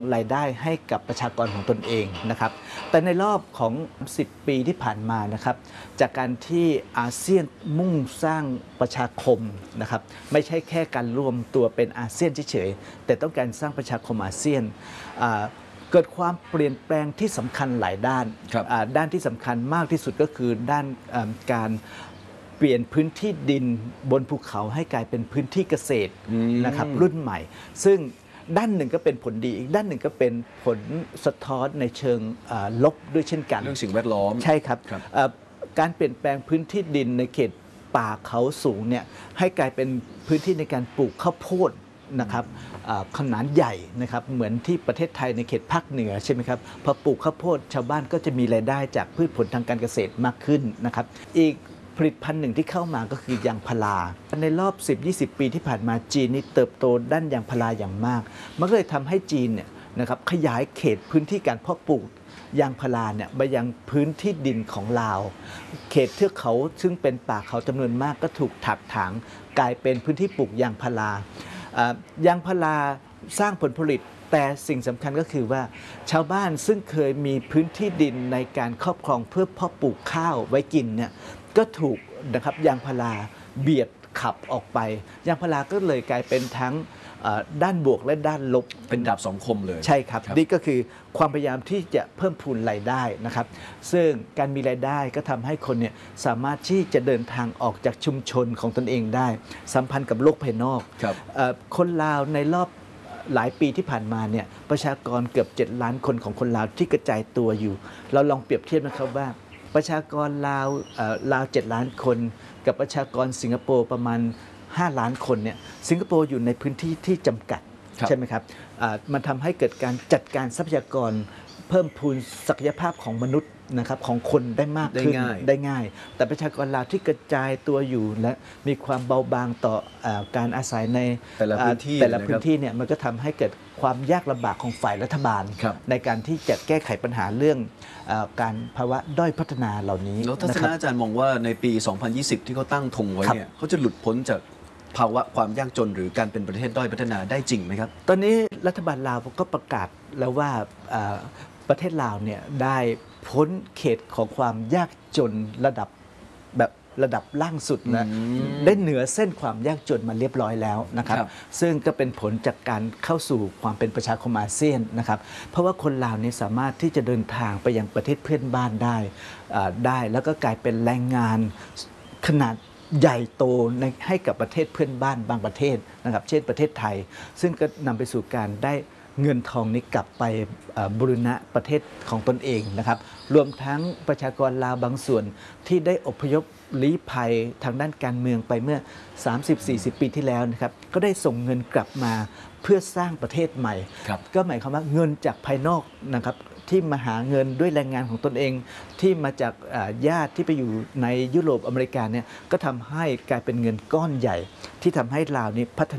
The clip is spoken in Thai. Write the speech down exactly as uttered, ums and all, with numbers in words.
รายได้ให้กับประชากรของตนเองนะครับแต่ในรอบของสิบปีที่ผ่านมานะครับจากการที่อาเซียนมุ่งสร้างประชาคมนะครับไม่ใช่แค่การรวมตัวเป็นอาเซียนเฉยๆแต่ต้องการสร้างประชาคมอาเซียนเกิดความเปลี่ยนแปลงที่สำคัญหลายด้านด้านที่สำคัญมากที่สุดก็คือด้านการเปลี่ยนพื้นที่ดินบนภูเขาให้กลายเป็นพื้นที่เกษตรนะครับรุ่นใหม่ซึ่งด้านหนึ่งก็เป็นผลดีอีกด้านหนึ่งก็เป็นผลสะท้อนในเชิงลบด้วยเช่นกันเรื่องสิ่งแวดล้อมใช่ครับการเปลี่ยนแปลงพื้นที่ดินในเขตป่าเขาสูงเนี่ยให้กลายเป็นพื้นที่ในการปลูกข้าวโพดนะครับขนาดใหญ่นะครับเหมือนที่ประเทศไทยในเขตภาคเหนือใช่ไหมครับพอปลูกข้าวโพดชาวบ้านก็จะมีรายได้จากพืชผลทางการเกษตรมากขึ้นนะครับอีกผลิตภัณฑ์หนึ่งที่เข้ามาก็คือยางพาราในรอบ สิบถึงยี่สิบ ปีที่ผ่านมาจีนนี่เติบโตด้านยางพาราอย่างมากมันก็เลยทำให้จีนเนี่ยนะครับขยายเขตพื้นที่การเพาะปลูกยางพาราเนี่ยไปยังพื้นที่ดินของลาวเขตเทือกเขาซึ่งเป็นป่าเขาจำนวนมากก็ถูกถักถางกลายเป็นพื้นที่ปลูกยางพารายางพาราสร้างผลผลิตแต่สิ่งสำคัญก็คือว่าชาวบ้านซึ่งเคยมีพื้นที่ดินในการครอบครองเพื่อเพาะปลูกข้าวไว้กินเนี่ยก็ถูกนะครับยางพาราเบียดขับออกไปยางพาราก็เลยกลายเป็นทั้งด้านบวกและด้านลบเป็นดาบสองคมเลยใช่ครับนี่ก็คือความพยายามที่จะเพิ่มพูนรายได้นะครับซึ่งการมีรายได้ก็ทำให้คนเนี่ยสามารถที่จะเดินทางออกจากชุมชนของตนเองได้สัมพันธ์กับโลกภายนอกคนลาวในรอบหลายปีที่ผ่านมาเนี่ยประชากรเกือบเจ็ดล้านคนของคนลาวที่กระจายตัวอยู่เราลองเปรียบเทียบนะครับว่าประชากรลาวลาวเจ็ดล้านคนกับประชากรสิงคโปร์ประมาณห้าล้านคนเนี่ยสิงคโปร์อยู่ในพื้นที่ที่จำกัดใช่ไหมครับมันทำให้เกิดการจัดการทรัพยากรเพิ่มพูนศักยภาพของมนุษย์นะครับของคนได้มากขึ้นได้ง่ายแต่ประชากรลาวที่กระจายตัวอยู่และมีความเบาบางต่อการอาศัยในแต่ละพื้นที่แต่ละพื้นที่เนี่ยมันก็ทำให้เกิดความยากลำบากของฝ่ายรัฐบาลในการที่จะแก้ไขปัญหาเรื่องการภาวะด้อยพัฒนาเหล่านี้แล้วทัศนะอาจารย์มองว่าในปี สองพันยี่สิบ ที่เขาตั้งธงไว้เนี่ยเขาจะหลุดพ้นจากภาวะความยากจนหรือการเป็นประเทศด้อยพัฒนาได้จริงไหมครับตอนนี้รัฐบาลลาวก็ประกาศแล้วว่าประเทศลาวเนี่ยได้พ้นเขตของความยากจนระดับแบบระดับล่างสุดนะได้เหนือเส้นความยากจนมาเรียบร้อยแล้วนะครับซึ่งก็เป็นผลจากการเข้าสู่ความเป็นประชาคมอาเซียนนะครับเพราะว่าคนลาวนี่สามารถที่จะเดินทางไปยังประเทศเพื่อนบ้านได้ได้แล้วก็กลายเป็นแรงงานขนาดใหญ่โตในให้กับประเทศเพื่อนบ้านบางประเทศนะครับเช่นประเทศไทยซึ่งก็นำไปสู่การได้เงินทองนี้กลับไปบูรณะประเทศของตนเองนะครับรวมทั้งประชากรลาวบางส่วนที่ได้อพยพลี้ภัยทางด้านการเมืองไปเมื่อ สามสิบถึงสี่สิบ ปีที่แล้วนะครับก็ได้ส่งเงินกลับมาเพื่อสร้างประเทศใหม่ก็หมายความว่าเงินจากภายนอกนะครับที่มาหาเงินด้วยแรงงานของตนเองที่มาจากญาติที่ไปอยู่ในยุโรปอเมริกาเนี่ยก็ทำให้กลายเป็นเงินก้อนใหญ่ที่ทำให้ลาวนี้พัฒนา